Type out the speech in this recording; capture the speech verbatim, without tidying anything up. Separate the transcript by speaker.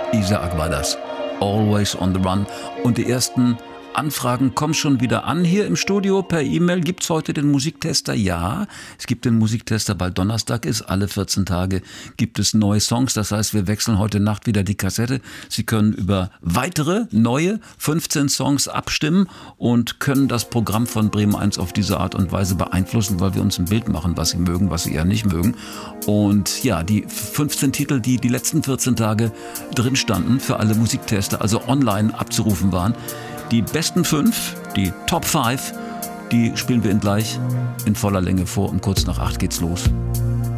Speaker 1: Isaac war das. Always on the Run. Und die ersten Anfragen kommen schon wieder an hier im Studio per E-Mail. Gibt es heute den Musiktester? Ja, es gibt den Musiktester, weil Donnerstag ist. Alle vierzehn Tage gibt es neue Songs. Das heißt, wir wechseln heute Nacht wieder die Kassette. Sie können über weitere, neue fünfzehn Songs abstimmen und können das Programm von Bremen eins auf diese Art und Weise beeinflussen, weil wir uns ein Bild machen, was Sie mögen, was Sie eher nicht mögen. Und ja, die fünfzehn Titel, die die letzten vierzehn Tage drin standen, für alle Musiktester, also online abzurufen waren, die besten fünf, die Top fünf, die spielen wir Ihnen gleich in voller Länge vor. Um kurz nach acht geht's los.